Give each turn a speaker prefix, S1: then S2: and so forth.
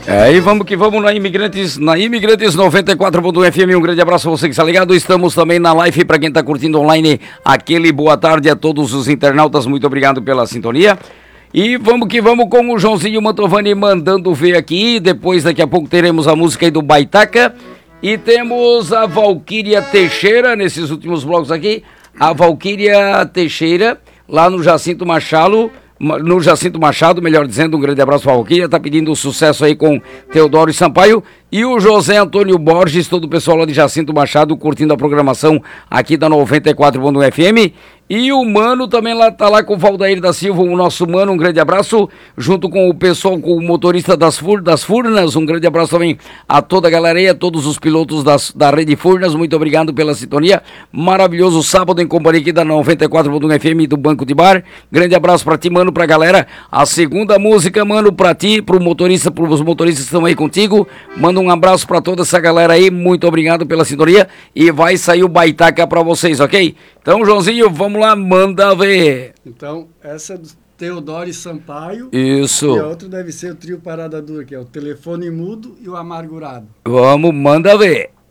S1: E vamos que vamos na Imigrantes 94.1 FM. Um grande abraço a você que está ligado. Estamos também na live para quem está curtindo online. Aquele boa tarde a todos os internautas. Muito obrigado pela sintonia. E vamos que vamos com o Joãozinho Mantovani mandando ver aqui. Depois, daqui a pouco, teremos a música aí do Baitaca. E temos a Valquíria Teixeira, nesses últimos blocos aqui. A Valquíria Teixeira, lá no Jacinto Machado, melhor dizendo, um grande abraço para a Valquíria, tá pedindo sucesso aí com Teodoro e Sampaio, e o José Antônio Borges, todo o pessoal lá de Jacinto Machado, curtindo a programação aqui da 94.1 FM, e o Mano também lá, tá lá com o Valdair da Silva, o nosso Mano, um grande abraço, junto com o pessoal, com o motorista das Furnas, um grande abraço também a toda a galera aí, a todos os pilotos da Rede Furnas, muito obrigado pela sintonia, maravilhoso sábado em companhia aqui da 94.1 FM do Banco de Bar, grande abraço pra ti, Mano, pra galera, a segunda música, Mano, pra ti, pros motoristas que estão aí contigo, manda um abraço pra toda essa galera aí, muito obrigado pela sintonia, e vai sair o Baitaca pra vocês, ok? Então, Joãozinho, vamos lá, manda ver.
S2: Então, essa é do Teodoro e Sampaio.
S1: Isso.
S2: E a outra deve ser o trio Parada Dura, que é o Telefone Mudo e o Amargurado.
S1: Vamos, manda ver.